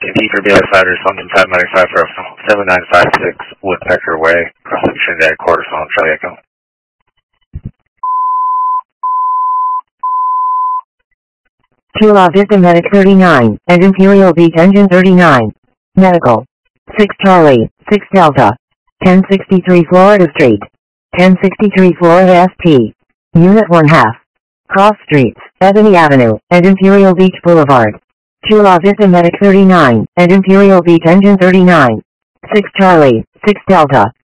Eager Bailey Siders, London 595 for 7956 Woodpecker Way, crossing Trinidad Quarter, Charlie Echo. Chula Vista Medic 39, and Imperial Beach Engine 39. Medical. 6 Charlie, 6 Delta. 1063 Florida Street. 1063 Florida SP. Unit 1 half. Cross Streets, Ebony Avenue, and Imperial Beach Boulevard. Chula Vista Medic 39, and Imperial Beach Engine 39. 6 Charlie, 6 Delta.